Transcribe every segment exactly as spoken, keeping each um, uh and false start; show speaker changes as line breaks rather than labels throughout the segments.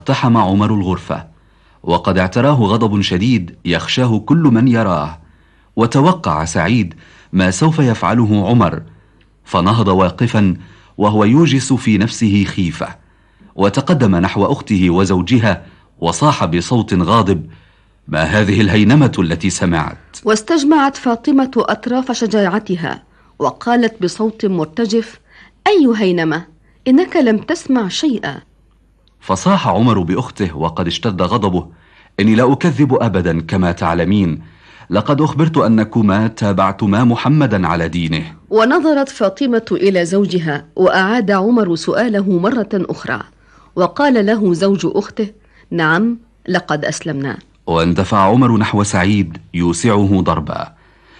اقتحم عمر الغرفة، وقد اعتراه غضب شديد يخشاه كل من يراه، وتوقع سعيد ما سوف يفعله عمر، فنهض واقفا وهو يوجس في نفسه خيفة، وتقدم نحو أخته وزوجها وصاح بصوت غاضب: ما هذه الهينمة التي سمعت؟
واستجمعت فاطمة أطراف شجاعتها وقالت بصوت مرتجف: أي هينمة؟ إنك لم تسمع شيئا.
فصاح عمر بأخته وقد اشتد غضبه: إني لا أكذب أبدا كما تعلمين، لقد أخبرت أنكما تابعتما محمدا على دينه.
ونظرت فاطمة إلى زوجها، وأعاد عمر سؤاله مرة أخرى، وقال له زوج أخته: نعم، لقد أسلمنا.
واندفع عمر نحو سعيد يوسعه ضربا،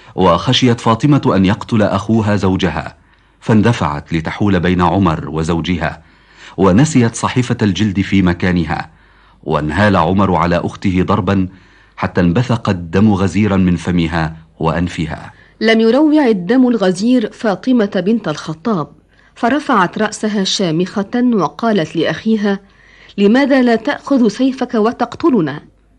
وخشيت فاطمة أن يقتل أخوها زوجها، فاندفعت لتحول بين عمر وزوجها، ونسيت صحيفة الجلد في مكانها، وانهال عمر على أخته ضربا حتى انبثق الدم غزيرا من فمها وأنفها.
لم يروع الدم الغزير فاطمة بنت الخطاب، فرفعت رأسها شامخة وقالت لأخيها: لماذا لا تأخذ سيفك وتقتلنا؟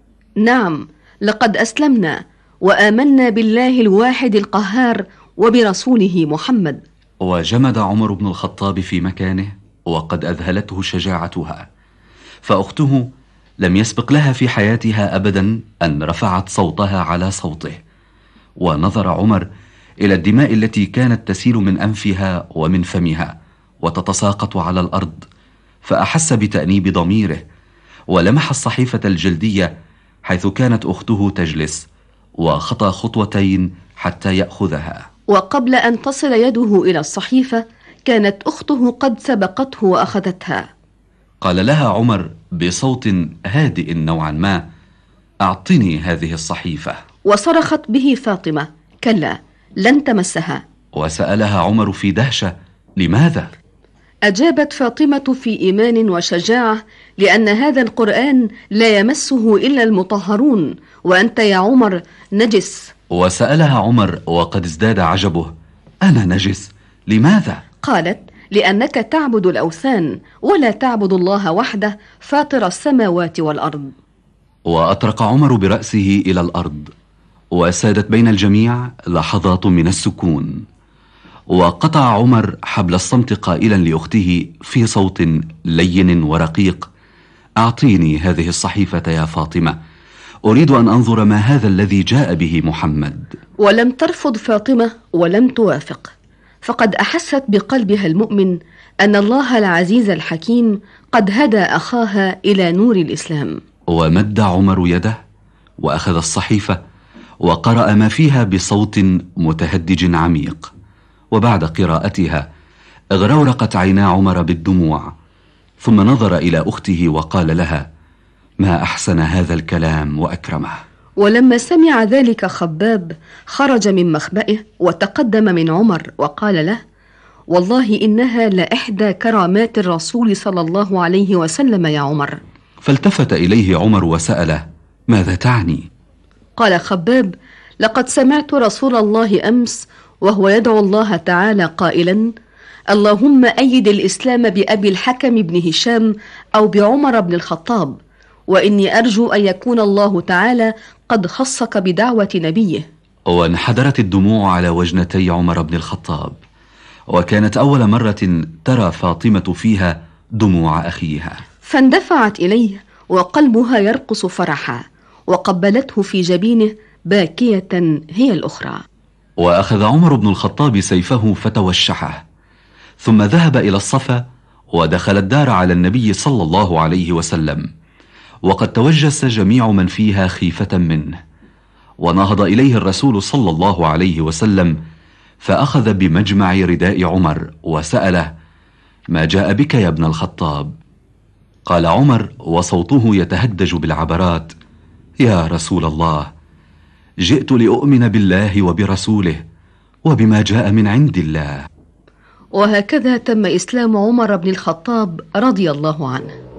نعم، لقد أسلمنا وآمنا بالله الواحد القهار وبرسوله محمد.
وجمد عمر بن الخطاب في مكانه، وقد أذهلته شجاعتها، فأخته لم يسبق لها في حياتها أبدا أن رفعت صوتها على صوته. ونظر عمر إلى الدماء التي كانت تسيل من أنفها ومن فمها وتتساقط على الأرض، فأحس بتأنيب ضميره، ولمح الصحيفة الجلدية حيث كانت أخته تجلس، وخطى خطوتين حتى يأخذها.
وقبل أن تصل يده إلى الصحيفة كانت أخته قد سبقته وأخذتها.
قال لها عمر بصوت هادئ نوعا ما: أعطني هذه الصحيفة.
وصرخت به فاطمة: كلا، لن تمسها.
وسألها عمر في دهشة: لماذا؟
أجابت فاطمة في إيمان وشجاعة: لأن هذا القرآن لا يمسه إلا المطهرون، وأنت يا عمر نجس.
وسألها عمر وقد ازداد عجبه: أنا نجس؟ لماذا؟
قالت: لأنك تعبد الأوثان ولا تعبد الله وحده فاطر السماوات والأرض.
وأطرق عمر برأسه إلى الأرض، وسادت بين الجميع لحظات من السكون، وقطع عمر حبل الصمت قائلا لأخته في صوت لين ورقيق: أعطيني هذه الصحيفة يا فاطمة، أريد أن أنظر ما هذا الذي جاء به محمد.
ولم ترفض فاطمة ولم توافق، فقد أحست بقلبها المؤمن أن الله العزيز الحكيم قد هدى أخاها إلى نور الإسلام.
ومد عمر يده وأخذ الصحيفة وقرأ ما فيها بصوت متهدج عميق، وبعد قراءتها اغرورقت عينا عمر بالدموع، ثم نظر إلى أخته وقال لها: ما أحسن هذا الكلام وأكرمه.
ولما سمع ذلك خباب خرج من مخبئه وتقدم من عمر وقال له: والله إنها لإحدى كرامات الرسول صلى الله عليه وسلم يا عمر.
فالتفت إليه عمر وسأله: ماذا تعني؟
قال خباب: لقد سمعت رسول الله أمس وهو يدعو الله تعالى قائلا: اللهم أيد الإسلام بأبي الحكم بن هشام أو بعمر بن الخطاب، وإني أرجو أن يكون الله تعالى قد خصك بدعوة نبيه.
وانحدرت الدموع على وجنتي عمر بن الخطاب، وكانت أول مرة ترى فاطمة فيها دموع أخيها،
فاندفعت إليه وقلبها يرقص فرحا، وقبلته في جبينه باكية هي الأخرى.
وأخذ عمر بن الخطاب سيفه فتوشحه، ثم ذهب إلى الصفا ودخل الدار على النبي صلى الله عليه وسلم، وقد توجس جميع من فيها خيفة منه. ونهض إليه الرسول صلى الله عليه وسلم فأخذ بمجمع رداء عمر وسأله: ما جاء بك يا ابن الخطاب؟ قال عمر وصوته يتهدج بالعبرات: يا رسول الله، جئت لأؤمن بالله وبرسوله وبما جاء من عند الله.
وهكذا تم إسلام عمر بن الخطاب رضي الله عنه.